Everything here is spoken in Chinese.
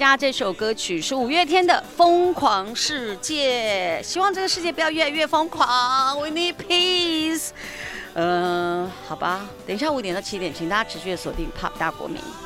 家这首歌曲是五月天的《疯狂世界》，希望这个世界不要越来越疯狂。We need peace。好吧，等一下5点到7点，请大家持续的锁定 Pop 大国民。